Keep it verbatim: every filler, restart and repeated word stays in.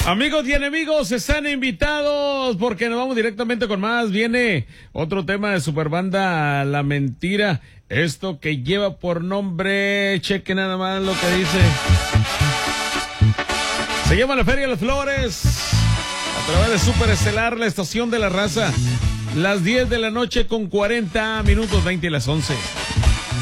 Amigos y enemigos, están invitados porque nos vamos directamente con más. Viene otro tema de Superbanda La Mentira. Esto que lleva por nombre, cheque nada más lo que dice. Se llama La Feria de las Flores. A través de Super Estelar, la estación de la raza. Las diez de la noche con cuarenta minutos, veinte y las once.